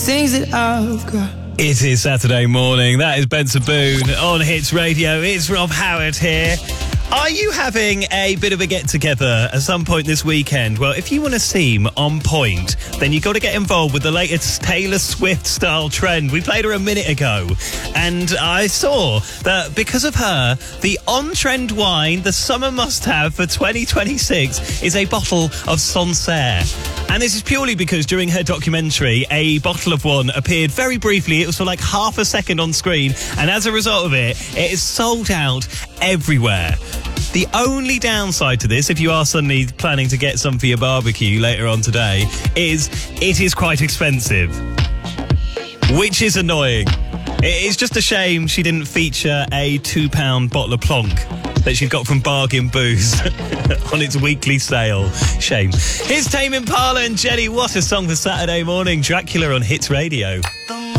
things that I've got. It is Saturday morning. That is Benson Boone on Hits Radio. It's Rob Howard here. Are you having a bit of a get-together at some point this weekend? Well, if you want to seem on point, then you've got to get involved with the latest Taylor Swift-style trend. We played her a minute ago, and I saw that because of her, the on-trend wine, the summer must-have for 2026, is a bottle of Sancerre. And this is purely because during her documentary, a bottle of one appeared very briefly. It was for like half a second on screen, and as a result of it, it is sold out everywhere. The only downside to this, if you are suddenly planning to get some for your barbecue later on today, is it is quite expensive, which is annoying. It is just a shame she didn't feature a £2 bottle of Plonk that she's got from Bargain Booze on its weekly sale. Shame. Here's Tame Impala and Jenny. What a song for Saturday morning. Dracula on Hits Radio.